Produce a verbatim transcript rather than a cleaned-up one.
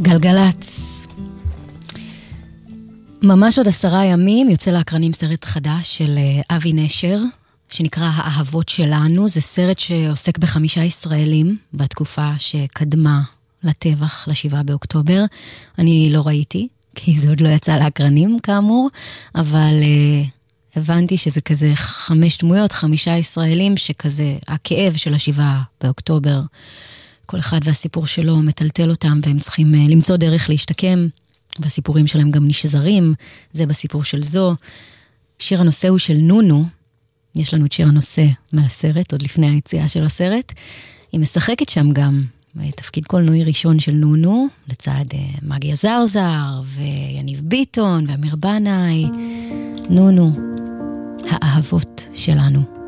גלגלץ. ממש עוד עשרה ימים יוצא להקרנים סרט חדש של אבי נשר, שנקרא האהבות שלנו. זה סרט שעוסק בחמישה ישראלים בתקופה שקדמה לטבח, לשבעה באוקטובר. אני לא ראיתי, כי זה עוד לא יצא להקרנים כאמור, אבל uh, הבנתי שזה כזה חמש דמויות, חמישה ישראלים, שכזה הכאב של השבעה באוקטובר, כל אחד והסיפור שלו מטלטל אותם, והם צריכים uh, למצוא דרך להשתקם, והסיפורים שלהם גם נשזרים. זה בסיפור של זו. שיר הנושא הוא של נונו. יש לנו את שיר הנושא מהסרט, עוד לפני היציאה של הסרט. היא משחקת שם גם תפקיד קולנועי ראשון של נונו, לצד מגיה זרזר ויניב ביטון ואמיר בנאי. נונו, האהבות שלנו.